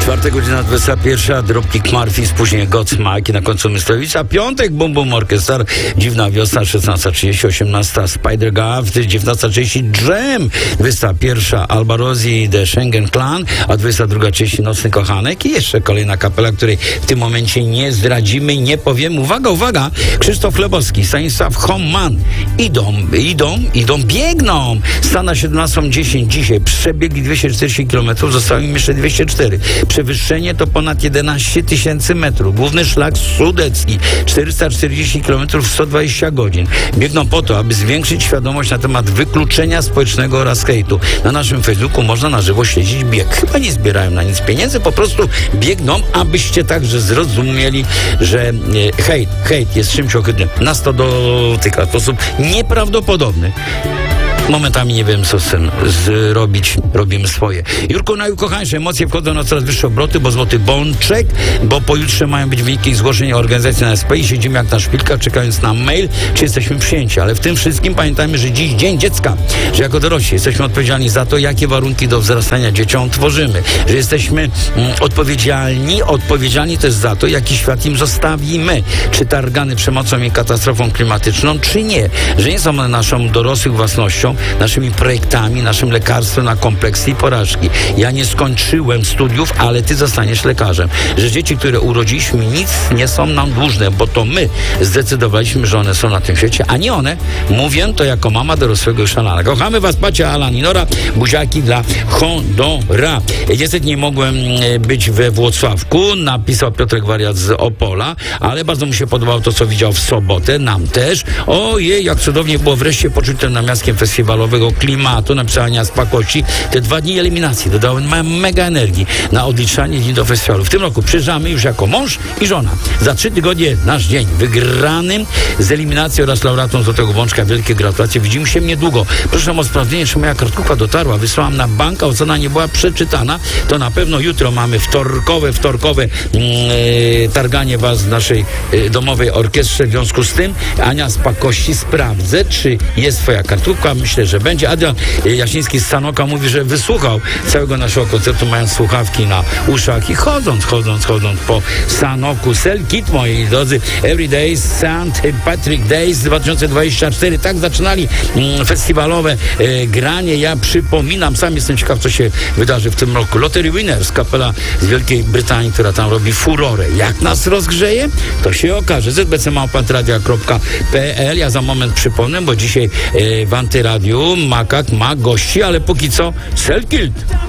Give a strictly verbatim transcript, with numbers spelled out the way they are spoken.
Czwarta godzina dwudziesta pierwsza, Dropkick Murphys, później Godsmack i na końcu Mystrowica. Piątek, Bum Bum Orchestra, Dziwna Wiosna, szesnasta trzydzieści, osiemnasta Spider Gaff, dziewiętnasta trzydzieści Jam, dwudziesta pierwsza Alba Rosie, The Schengen Clan, a dwudziesta druga trzydzieści Nocny Kochanek i jeszcze kolejna kapela, której w tym momencie nie zdradzimy, nie powiemy. Uwaga, uwaga, Krzysztof Lebowski, Stanisław Homan idą, idą, idą, biegną. Stan na siedemnastą dziesięć dzisiaj, przebiegli dwieście czterdzieści kilometrów, zostało im jeszcze dwieście cztery. Przewyższenie to ponad jedenaście tysięcy metrów. Główny szlak sudecki, czterysta czterdzieści kilometrów, sto dwadzieścia godzin. Biegną po to, aby zwiększyć świadomość na temat wykluczenia społecznego oraz hejtu. Na naszym Facebooku można na żywo śledzić bieg. Chyba nie zbierają na nic pieniędzy, po prostu biegną, abyście także zrozumieli, że e, hejt, hejt jest czymś ohydnym. Nas to dotyka w sposób nieprawdopodobny. Momentami nie wiem, co z tym zrobić. Robimy swoje. Jurku, najukochańsze emocje wchodzą na coraz wyższe obroty, bo złoty bączek, bo pojutrze mają być wyniki zgłoszeń organizacji na S P i siedzimy jak na szpilkach, czekając na mail, czy jesteśmy przyjęci. Ale w tym wszystkim pamiętajmy, że dziś Dzień Dziecka, że jako dorośli jesteśmy odpowiedzialni za to, jakie warunki do wzrastania dzieciom tworzymy, że jesteśmy mm, odpowiedzialni, odpowiedzialni też za to, jaki świat im zostawimy, czy targany przemocą i katastrofą klimatyczną, czy nie, że nie są one naszą dorosłych własnością, naszymi projektami, naszym lekarstwem na kompleksy i porażki. Ja nie skończyłem studiów, ale ty zostaniesz lekarzem. Że dzieci, które urodziliśmy, nic nie są nam dłużne, bo to my zdecydowaliśmy, że one są na tym świecie, a nie one. Mówię to jako mama dorosłego już Alana. Kochamy was, Pacia, Alan i Nora. Buziaki dla Hondora. Niestety nie mogłem być we Włocławku, napisał Piotrek Wariat z Opola, ale bardzo mu się podobało to, co widział w sobotę, nam też. Ojej, jak cudownie było wreszcie poczuć ten namiastkiem festiwalowego klimatu, napisania z pakości. Te dwa dni eliminacji dodały mega energii na odliczanie dni do festiwalu. W tym roku przyjeżdżamy już jako mąż i żona. Za trzy tygodnie nasz dzień wygranym z eliminacji oraz laureatą Złotego Bączka. Wielkie gratulacje. Widzimy się niedługo. Proszę o sprawdzenie, czy moja kartkówka dotarła. Wysłałam na bank, a ocena nie była przeczytana. To na pewno jutro mamy wtorkowe, wtorkowe yy, targanie was w naszej yy, domowej orkiestrze. W związku z tym Ania z pakości sprawdzę, czy jest twoja kartkówka. Myślę, że będzie. Adrian Jasiński z Sanoka mówi, że wysłuchał całego naszego koncertu, mając słuchawki na uszach i chodząc, chodząc, chodząc po Sanoku. Sell Kit, moi drodzy. Everyday Saint Patrick Days dwa tysiące dwudziesty czwarty. Tak zaczynali mm, festiwalowe e, granie. Ja przypominam, sam jestem ciekaw, co się wydarzy w tym roku. Lottery Winners, kapela z Wielkiej Brytanii, która tam robi furorę. Jak nas rozgrzeje, to się okaże. z b c małpa radia kropka p l. Ja za moment przypomnę, bo dzisiaj e, w Antyradiu Makak ma gości, ale póki co Sell Kit.